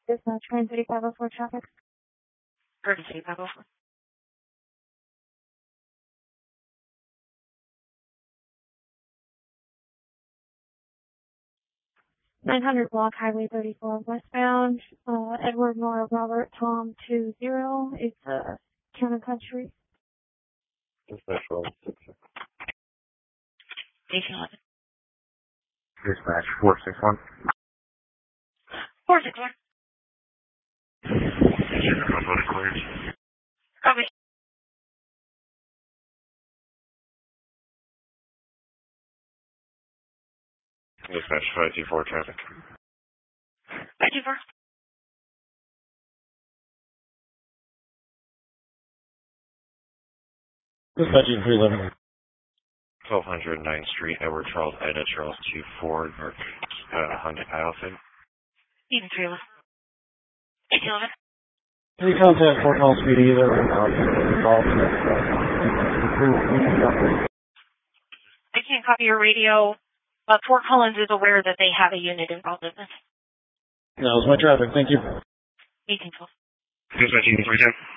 Dispatch, Train City 504 traffic. Garden City 504. 900 block Highway 34 westbound, Edward Nora Robert Tom 20. It's Town and Country. Dispatch 461. Station 11. Dispatch 461. 461. Copy. Dispatch 524 traffic. 524. Dispatch 311. 1200 9th Street, Edward Charles, Ida Charles 24, North Honda Outfit. Even 311. 1811. Any contact for call speed either. I can't copy your radio, but Fort Collins is aware that they have a unit involved in this. That was my traffic. Thank you. 1812. Dispatch 310.